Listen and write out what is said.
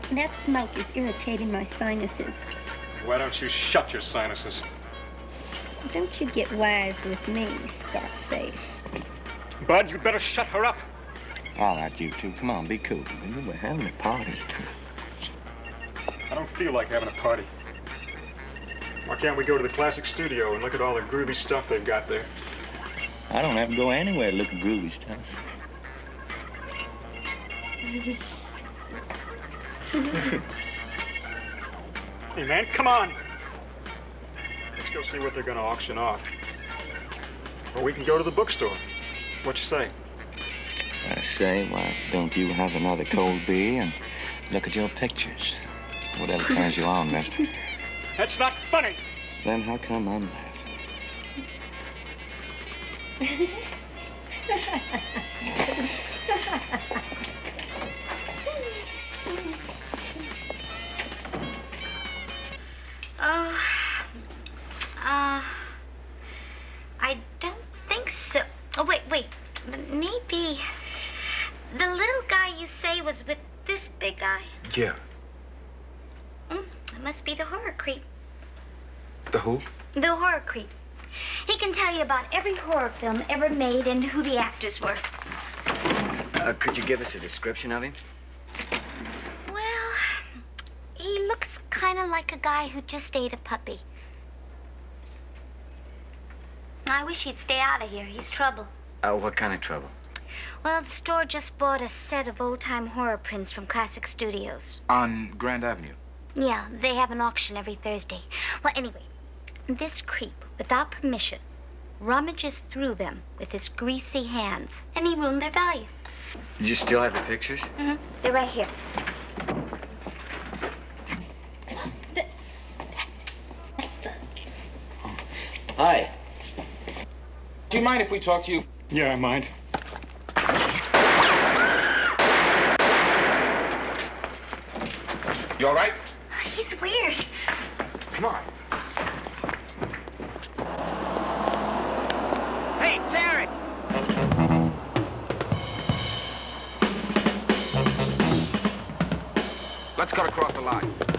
That smoke is irritating my sinuses. Why don't you shut your sinuses? Don't you get wise with me, Scarface. Bud, you better shut her up. All right, you two. Come on, be cool. We're having a party. I don't feel like having a party. Why can't we go to the Classic Studio and look at all the groovy stuff they've got there? I don't have to go anywhere to look at groovy stuff. Hey, man, come on. Let's go see what they're gonna auction off. Or we can go to the bookstore. What you say? I say, why don't you have another cold beer and look at your pictures? Whatever turns you on, mister. That's not funny. Then how come I'm laughing? I don't think so. Oh, wait. Maybe the little guy you say was with this big guy. Yeah. It must be the horror creep. The who? The horror creep. He can tell you about every horror film ever made and who the actors were. Could you give us a description of him? Well, he looks kind of like a guy who just ate a puppy. I wish he'd stay out of here. He's trouble. What kind of trouble? Well, the store just bought a set of old-time horror prints from Classic Studios. On Grand Avenue. Yeah, they have an auction every Thursday. Well, anyway, this creep, without permission, rummages through them with his greasy hands, and he ruined their value. You still have the pictures? Mm-hmm. They're right here. Hi. Do you mind if we talk to you? Yeah, I mind. You all right? He's weird. Come on. Hey, Terry! Let's cut across the line.